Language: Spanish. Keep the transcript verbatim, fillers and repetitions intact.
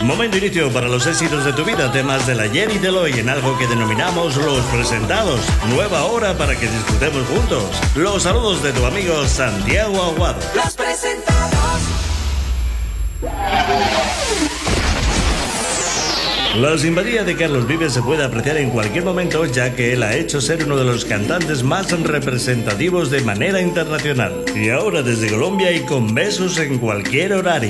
Momento inicio para los éxitos de tu vida, temas del ayer y del hoy en algo que denominamos Los Presentados. Nueva hora para que disfrutemos juntos. Los saludos de tu amigo Santiago Aguado. Los Presentados. La simpatía de Carlos Vives se puede apreciar en cualquier momento, ya que él ha hecho ser uno de los cantantes más representativos de manera internacional. Y ahora desde Colombia y con besos en cualquier horario.